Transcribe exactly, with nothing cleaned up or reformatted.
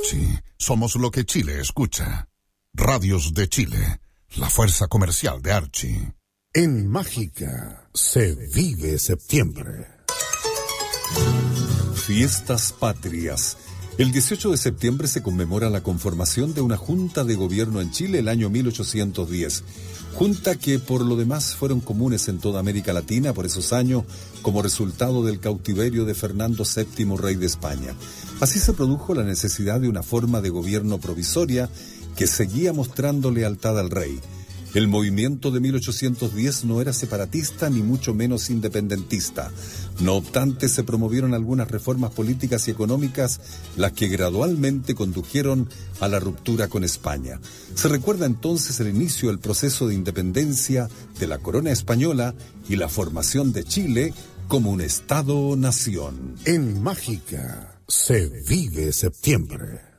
Archie, somos lo que Chile escucha. Radios de Chile, la fuerza comercial de Archie. En Mágica se vive septiembre. Fiestas patrias. El dieciocho de septiembre se conmemora la conformación de una junta de gobierno en Chile el año mil ochocientos diez. Junta que por lo demás fueron comunes en toda América Latina por esos años como resultado del cautiverio de Fernando séptimo, rey de España. Así se produjo la necesidad de una forma de gobierno provisoria que seguía mostrando lealtad al rey. El movimiento de mil ochocientos diez no era separatista ni mucho menos independentista. No obstante, se promovieron algunas reformas políticas y económicas, las que gradualmente condujeron a la ruptura con España. Se recuerda entonces el inicio del proceso de independencia de la corona española y la formación de Chile como un Estado-nación. En Mágica se vive septiembre.